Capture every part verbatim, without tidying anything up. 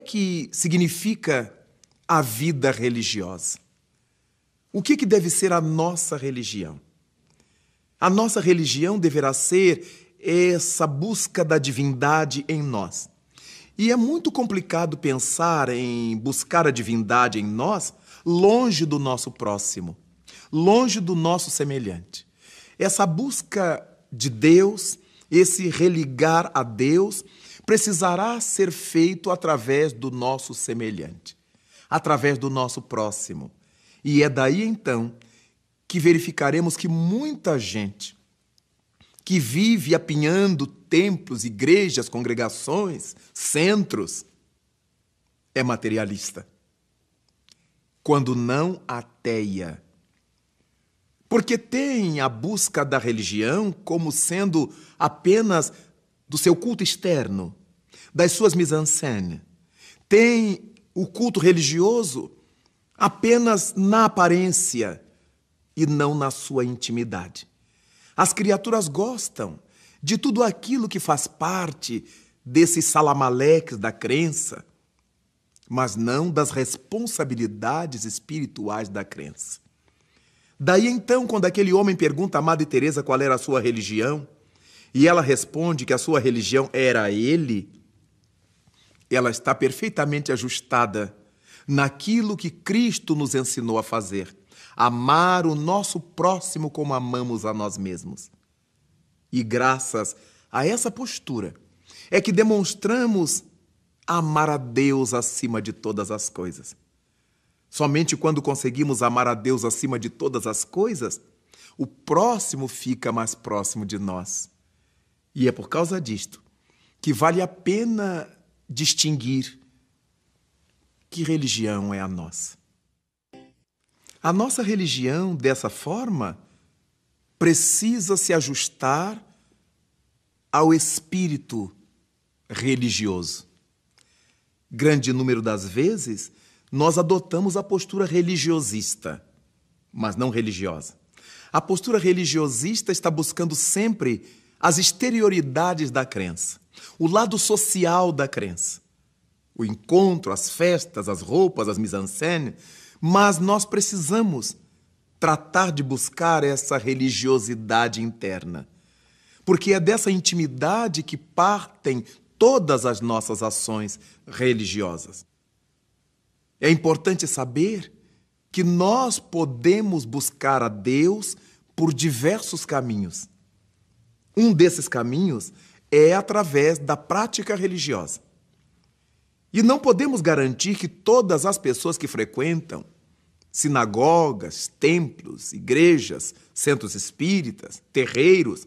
que significa a vida religiosa? O que, que deve ser a nossa religião? A nossa religião deverá ser essa busca da divindade em nós. E é muito complicado pensar em buscar a divindade em nós longe do nosso próximo, longe do nosso semelhante. Essa busca de Deus, esse religar a Deus, precisará ser feito através do nosso semelhante, através do nosso próximo. E é daí, então, que verificaremos que muita gente que vive apinhando templos, igrejas, congregações, centros, é materialista, quando não ateia. Porque tem a busca da religião como sendo apenas do seu culto externo, das suas mise-en-scène. Tem o culto religioso apenas na aparência e não na sua intimidade. As criaturas gostam de tudo aquilo que faz parte desses salamaleques da crença, mas não das responsabilidades espirituais da crença. Daí então, quando aquele homem pergunta a Madre Teresa qual era a sua religião, e ela responde que a sua religião era ele, ela está perfeitamente ajustada naquilo que Cristo nos ensinou a fazer: amar o nosso próximo como amamos a nós mesmos. E graças a essa postura é que demonstramos amar a Deus acima de todas as coisas. Somente quando conseguimos amar a Deus acima de todas as coisas, o próximo fica mais próximo de nós. E é por causa disto que vale a pena distinguir que religião é a nossa. A nossa religião, dessa forma, precisa se ajustar ao espírito religioso. Grande número das vezes, nós adotamos a postura religiosista, mas não religiosa. A postura religiosista está buscando sempre as exterioridades da crença, o lado social da crença, o encontro, as festas, as roupas, as mise-en-scène, mas nós precisamos tratar de buscar essa religiosidade interna, porque é dessa intimidade que partem todas as nossas ações religiosas. É importante saber que nós podemos buscar a Deus por diversos caminhos. Um desses caminhos é através da prática religiosa. E não podemos garantir que todas as pessoas que frequentam sinagogas, templos, igrejas, centros espíritas, terreiros,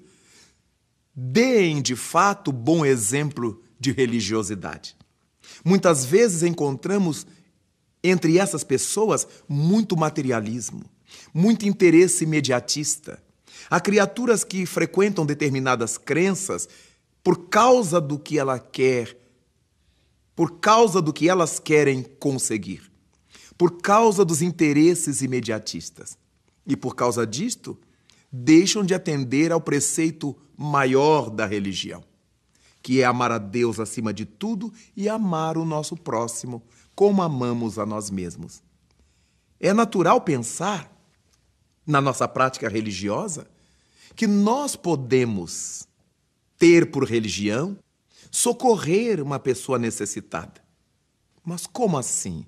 deem de fato bom exemplo de religiosidade. Muitas vezes encontramos entre essas pessoas muito materialismo, muito interesse imediatista. Há criaturas que frequentam determinadas crenças por causa do que ela quer, por causa do que elas querem conseguir, por causa dos interesses imediatistas. E por causa disto, deixam de atender ao preceito maior da religião, que é amar a Deus acima de tudo e amar o nosso próximo como amamos a nós mesmos. É natural pensar, na nossa prática religiosa, que nós podemos ter por religião socorrer uma pessoa necessitada. Mas como assim?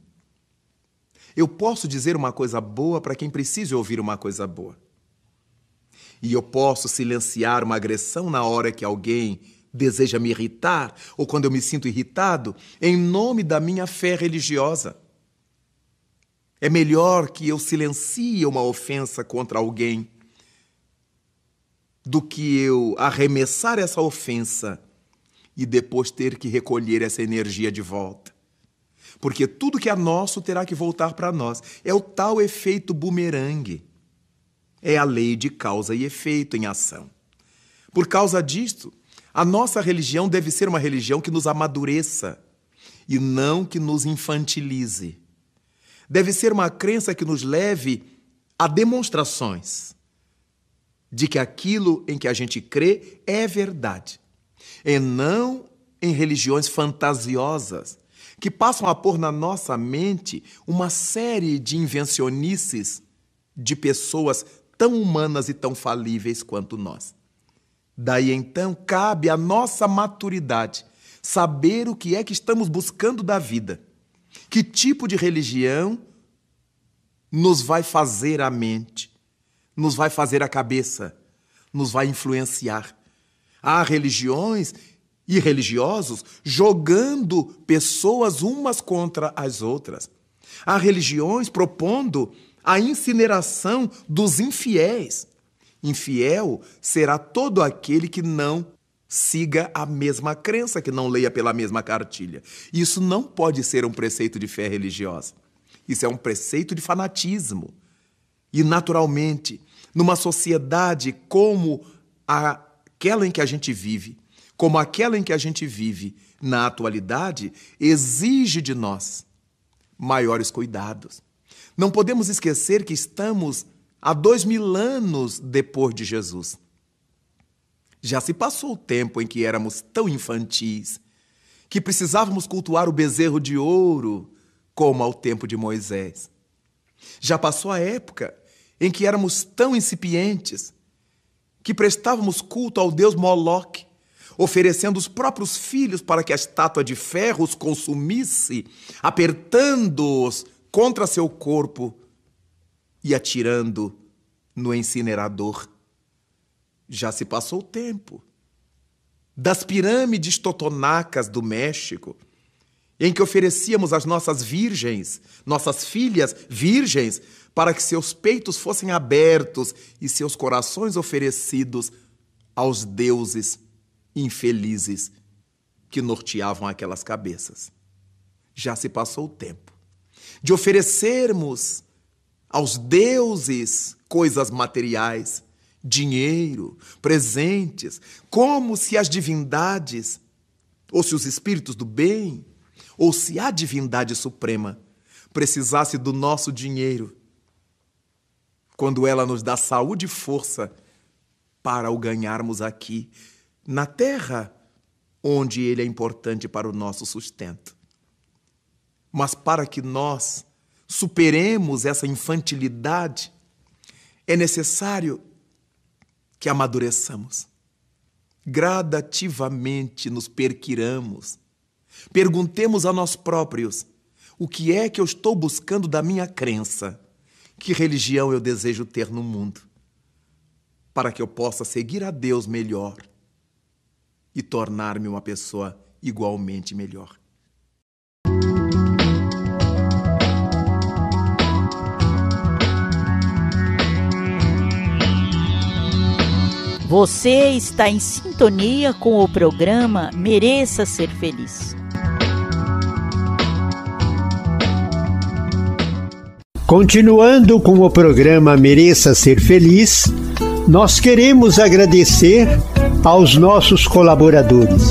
Eu posso dizer uma coisa boa para quem precise ouvir uma coisa boa. E eu posso silenciar uma agressão na hora que alguém deseja me irritar, ou quando eu me sinto irritado, em nome da minha fé religiosa. É melhor que eu silencie uma ofensa contra alguém do que eu arremessar essa ofensa e depois ter que recolher essa energia de volta. Porque tudo que é nosso terá que voltar para nós. É o tal efeito bumerangue. É a lei de causa e efeito em ação. Por causa disto, a nossa religião deve ser uma religião que nos amadureça e não que nos infantilize. Deve ser uma crença que nos leve a demonstrações de que aquilo em que a gente crê é verdade, e não em religiões fantasiosas que passam a pôr na nossa mente uma série de invencionices de pessoas tão humanas e tão falíveis quanto nós. Daí então cabe à nossa maturidade saber o que é que estamos buscando da vida. Que tipo de religião nos vai fazer a mente, nos vai fazer a cabeça, nos vai influenciar. Há religiões e religiosos jogando pessoas umas contra as outras. Há religiões propondo a incineração dos infiéis. Infiel será todo aquele que não siga a mesma crença, que não leia pela mesma cartilha. Isso não pode ser um preceito de fé religiosa. Isso é um preceito de fanatismo. E, naturalmente, numa sociedade como aquela em que a gente vive, como aquela em que a gente vive na atualidade, exige de nós maiores cuidados. Não podemos esquecer que estamos há dois mil anos depois de Jesus. Já se passou o tempo em que éramos tão infantis, que precisávamos cultuar o bezerro de ouro, como ao tempo de Moisés. Já passou a época em que éramos tão incipientes, que prestávamos culto ao deus Moloque, oferecendo os próprios filhos para que a estátua de ferro os consumisse, apertando-os contra seu corpo e atirando no incinerador. Já se passou o tempo das pirâmides totonacas do México, em que oferecíamos as nossas virgens, nossas filhas virgens, para que seus peitos fossem abertos e seus corações oferecidos aos deuses infelizes que norteavam aquelas cabeças. Já se passou o tempo de oferecermos aos deuses coisas materiais, dinheiro, presentes, como se as divindades, ou se os espíritos do bem, ou se a divindade suprema precisasse do nosso dinheiro, quando ela nos dá saúde e força para o ganharmos aqui, na terra, onde ele é importante para o nosso sustento. Mas para que nós superemos essa infantilidade, é necessário que amadureçamos, gradativamente nos perquiramos, perguntemos a nós próprios: o que é que eu estou buscando da minha crença? Que religião eu desejo ter no mundo? Para que eu possa seguir a Deus melhor e tornar-me uma pessoa igualmente melhor. Você está em sintonia com o programa Mereça Ser Feliz. Continuando com o programa Mereça Ser Feliz, nós queremos agradecer aos nossos colaboradores.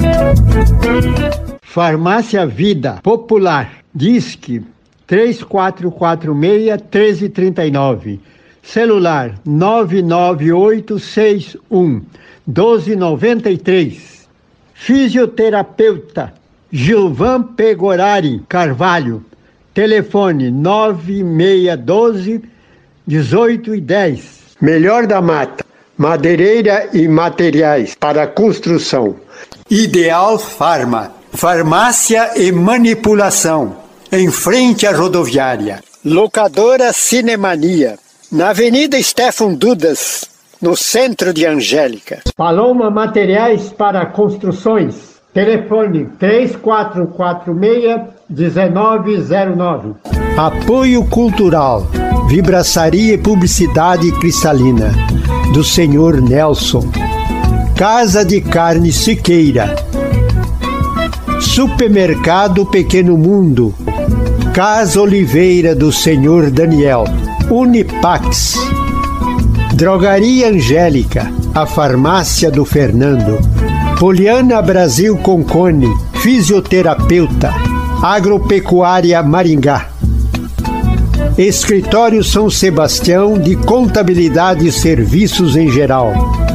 Farmácia Vida Popular, Disque três quatro quatro seis, um três três nove. Celular nove nove oito seis um, um dois nove três. Fisioterapeuta Gilvan Pegorari Carvalho. Telefone nove seis um dois, um oito um zero. Melhor da Mata, madeireira e materiais para construção. Ideal Farma, farmácia e manipulação, em frente à rodoviária. Locadora Cinemania, na Avenida Stefan Dudas, no centro de Angélica. Paloma Materiais para Construções. Telefone três quatro quatro seis, um nove zero nove. Apoio Cultural, Vibraçaria e Publicidade Cristalina, do senhor Nelson. Casa de Carne Siqueira. Supermercado Pequeno Mundo. Casa Oliveira do senhor Daniel. Unipax. Drogaria Angélica, a farmácia do Fernando. Poliana Brasil Concone, fisioterapeuta. Agropecuária Maringá. Escritório São Sebastião de Contabilidade e Serviços em Geral.